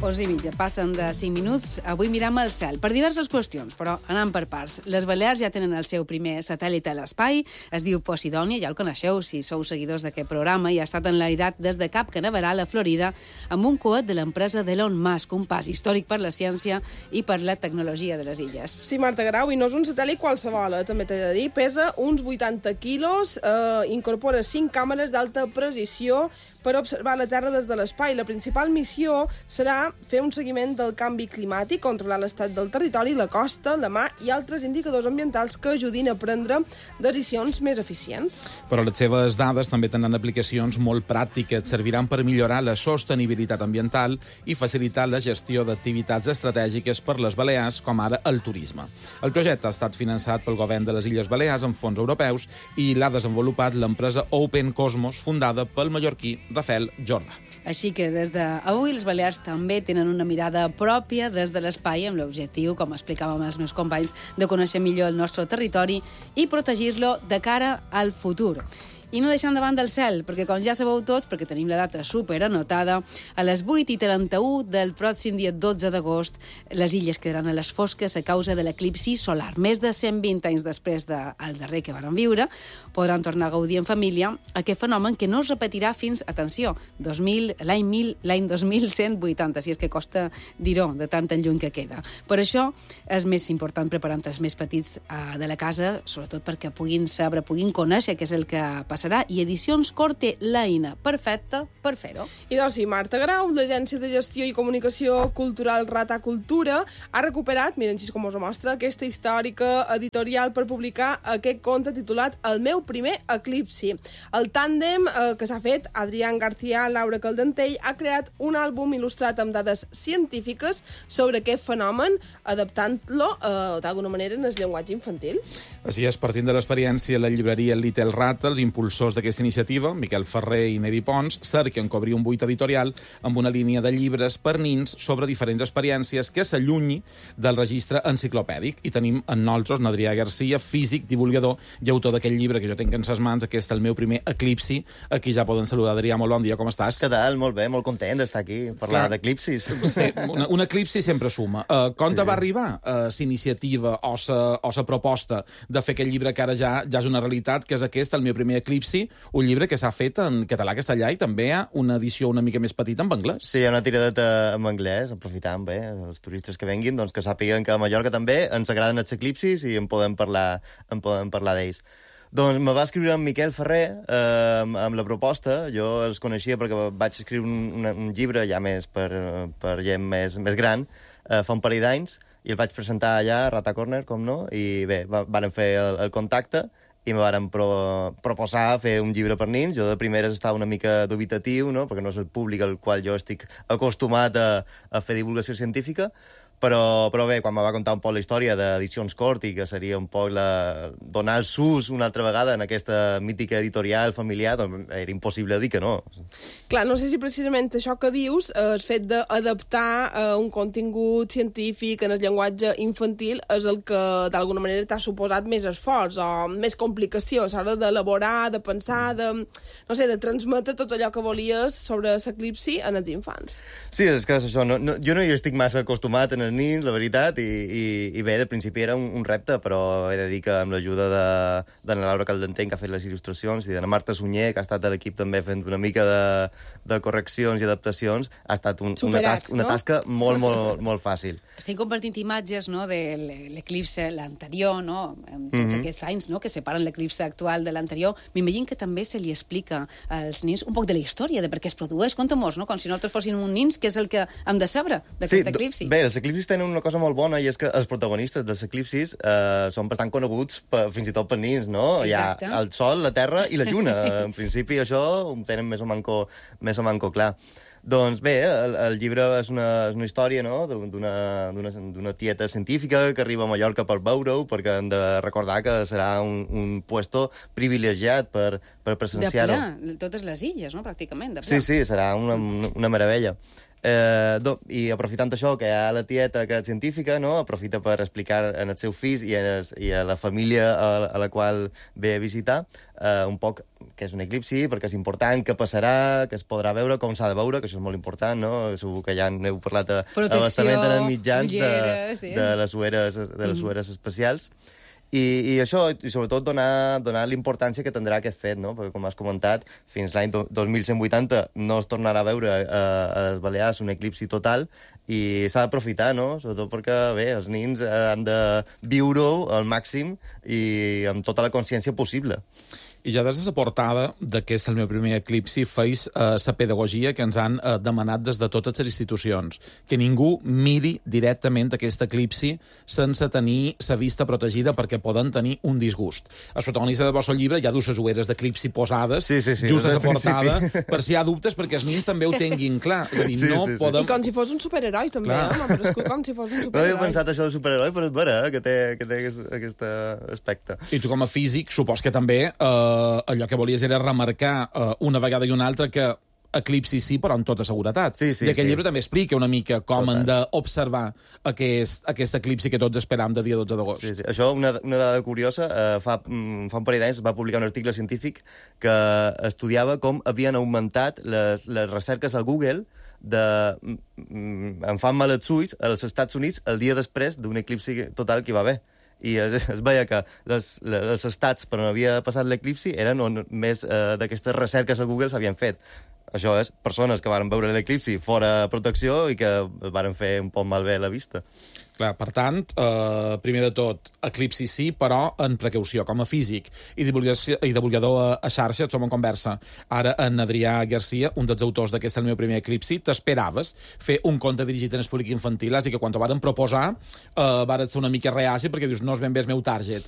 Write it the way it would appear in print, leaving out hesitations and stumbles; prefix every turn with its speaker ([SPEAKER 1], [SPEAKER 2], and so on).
[SPEAKER 1] 11:30, passen de 5 minuts. Avui miram el cel per diverses qüestions, però anant per parts. Les Balears ja tenen el seu primer satèl·lit a l'espai, es diu Posidònia, ja el coneixeu si sou seguidors d'aquest programa, i ha estat enlairat des de Cap Canaveral, a Florida, amb un coet de l'empresa d'Elon Musk, un pas històric per la ciència i per la tecnologia de les illes.
[SPEAKER 2] Sí, Marta Grau, i no és un satèl·lit qualsevol, també t'he de dir. Pesa uns 80 quilos, incorpora 5 càmeres d'alta precisió per observar la Terra des de l'espai. La principal missió serà fer un seguiment del canvi climàtic, controlar l'estat del territori, la costa, la mar i altres indicadors ambientals que ajudin a prendre decisions més eficients.
[SPEAKER 3] Però les seves dades també tenen aplicacions molt pràctiques, serviran per millorar la sostenibilitat ambiental i facilitar la gestió d'activitats estratègiques per les Balears, com ara el turisme. El projecte ha estat finançat pel govern de les Illes Balears amb fons europeus i l'ha desenvolupat l'empresa Open Cosmos, fundada pel mallorquí Rafael Jordà.
[SPEAKER 1] Així que des d'avui les Balears també tenen una mirada pròpia des de l'espai amb l'objectiu, com explicàvem els meus companys, de conèixer millor el nostre territori i protegir-lo de cara al futur. I no deixant de banda el cel, perquè com ja sabeu tots, perquè tenim la data super anotada, a les 8:31 del pròxim dia 12 d'agost, les illes quedaran a les fosques a causa de l'eclipsi solar. Més de 120 anys després del darrer que van viure, podran tornar a gaudir en família aquest fenomen que no es repetirà fins, atenció, l'any 2180, si és que costa dir-ho de tant en lluny que queda. Per això és més important preparar els més petits de la casa, sobretot perquè puguin saber, puguin conèixer què és el que passarà, i Edicions Cor té l'eina perfecta per fer-ho.
[SPEAKER 2] I doncs sí, Marta Grau, l'Agència de Gestió i Comunicació Cultural Rata Cultura, ha recuperat, miren així com us ho mostra, aquesta històrica editorial per publicar aquest conte titulat El meu primer eclipsi. El tàndem que s'ha fet, Adrián García, Laura Caldentell, ha creat un àlbum il·lustrat amb dades científiques sobre aquest fenomen, adaptant-lo d'alguna manera en el llenguatge infantil.
[SPEAKER 3] Així és, partint de l'experiència, la llibreria Little Rat, els impulsors d'aquesta iniciativa, Miquel Ferrer i Nedi Pons, cerquen cobrir un buit editorial amb una línia de llibres per nins sobre diferents experiències que s'allunyi del registre enciclopèdic. I tenim en nosaltres Adrià Garcia, físic, divulgador i autor d'aquest llibre que jo tinc en ses mans, aquest El meu primer eclipsi. Aquí ja poden saludar. Adrià, molt bon dia, com estàs?
[SPEAKER 4] Què tal? Molt bé, molt content d'estar aquí, parlar d'eclipsis.
[SPEAKER 3] Sí, un eclipsi sempre suma. Com te va arribar l'iniciativa o la proposta de fer aquest llibre que ara ja és una realitat, que és aquest, El meu primer eclipsi, un llibre que s'ha fet en català, castellà, i també hi ha una edició una mica més petita en anglès.
[SPEAKER 4] Sí, hi ha una tiradeta en anglès, aprofitant bé els turistes que venguin, doncs que sàpiguen que a Mallorca també ens agraden els eclipsis i en podem parlar d'ells. Doncs me va escriure en Miquel Ferrer amb la proposta. Jo els coneixia perquè vaig escriure un llibre ja més per gent més gran fa un parell d'anys, i el vaig presentar allà a Rata Corner, com no, i bé, varen fer el contacte i me varen proposar fer un llibre per nins. Jo de primeres estava una mica dubitatiu, no?, perquè no és el públic al qual jo estic acostumat a fer divulgació científica, però bé, quan me va contar un poc la història d'Edicions Cort i que seria un poc donar el sus una altra vegada en aquesta mítica editorial familiar, doncs era impossible dir que no.
[SPEAKER 2] Clar, no sé si precisament això que dius, el fet d'adaptar un contingut científic en el llenguatge infantil, és el que d'alguna manera t'ha suposat més esforç o més complicació a l'hora d'elaborar, de pensar, de transmetre tot allò que volies sobre l'eclipsi en els infants.
[SPEAKER 4] Sí, és que és això. Jo no hi estic massa acostumat en els nins, la veritat, i bé, de principi era un repte, però he de dir que amb l'ajuda de la Laura Caldenteny, que ha fet les il·lustracions, i de la Marta Sunyer, que ha estat a l'equip també fent una mica de correccions i adaptacions, ha estat una tasca molt, molt, molt fàcil.
[SPEAKER 1] Estic compartint imatges, no?, de l'eclipse l'anterior, no?, amb tots aquests anys, no?, que separen l'eclipse actual de l'anterior. M'imagino que també se li explica als nins un poc de la història, de per què es produeix. Conta-mos, no?, com si nosaltres fossin uns nins, que és el que hem de saber d'aquest eclipsi.
[SPEAKER 4] Bé, els eclipsis tenen una cosa molt bona, i és que els protagonistes dels eclipsis són bastant coneguts fins i tot per nins, no?
[SPEAKER 1] Exacte.
[SPEAKER 4] Hi ha el Sol, la Terra i la Lluna. En principi això ho tenen més o manco clar. Doncs bé, el llibre és una història, no?, d'una tieta científica que arriba a Mallorca per veure-ho, perquè hem de recordar que serà un puesto privilegiat per presenciar-ho.
[SPEAKER 1] De ple, totes les illes, no?, pràcticament.
[SPEAKER 4] Sí, serà una meravella. I aprofitant això, que hi ha la tieta que és científica, no?, aprofita per explicar en els seus fills i a la família a la qual ve a visitar un poc què és un eclipsi, perquè és important, què passarà, què es podrà veure, com s'ha de veure, que això és molt important, no? Segur que ja n'heu parlat a bastament en els mitjans de les sueres espacials. I això, i sobretot donar l'importància que tindrà aquest fet, no? Perquè, com has comentat, fins l'any 2180 no es tornarà a veure a les Balears un eclipsi total i s'ha d'aprofitar, no? Sobretot perquè, bé, els nins han de viure-ho al màxim i amb tota la consciència possible.
[SPEAKER 3] I ja des de la portada d'aquest, el meu primer eclipsi, feis la pedagogia que ens han demanat des de totes les institucions. Que ningú miri directament aquest eclipsi sense tenir la vista protegida perquè poden tenir un disgust. El protagonista del vostre llibre ja du les ulleres d'eclipsi posades just a la portada per si hi ha dubtes perquè els nins també ho tinguin clar. És a dir, podem...
[SPEAKER 2] I com si fos un superheroi, també, m'ha parescut com si fos un superheroi.
[SPEAKER 4] No havia pensat això del superheroi, però és vera, que té aquest aspecte.
[SPEAKER 3] I tu com a físic, supos que també allò que volies era remarcar una vegada i una altra que eclipsi sí, però amb tota seguretat.
[SPEAKER 4] Sí,
[SPEAKER 3] I aquest llibre també explica una mica com han d'observar aquest eclipsi que tots esperam de dia 12 d'agost.
[SPEAKER 4] Sí. Això, una dada curiosa, fa un parell d'anys va publicar un article científic que estudiava com havien augmentat les recerques al Google em fan mal els ulls als Estats Units el dia després d'un eclipsi total que hi va haver. I es veia que els estats per on havia passat l'eclipsi eren on més d'aquestes recerques a Google s'havien fet. Això és persones que van veure l'eclipsi fora protecció i que van fer un poc malbé la vista.
[SPEAKER 3] Clar, per tant, primer de tot, eclipsi sí, però en precaució, com a físic i divulgador a xarxa, som en conversa. Ara, en Adrià Garcia, un dels autors d'aquest El meu primer eclipsi, t'esperaves fer un conte dirigit en el públic infantil, és a dir, que quan t'ho varen proposar, varen ser una mica reaci perquè dius, no és ben bé el meu target.